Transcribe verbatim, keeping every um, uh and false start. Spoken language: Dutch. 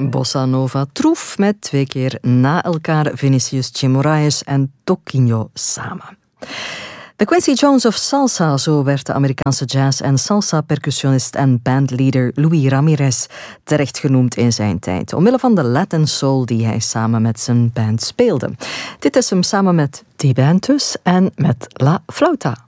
Bossa Nova troef met twee keer na elkaar Vinicius de Moraes en Toquinho samen. De Quincy Jones of Salsa, zo werd de Amerikaanse jazz- en salsa-percussionist en bandleader Louis Ramirez terecht genoemd in zijn tijd, omwille van de Latin soul die hij samen met zijn band speelde. Dit is hem samen met die band dus en met La Flauta.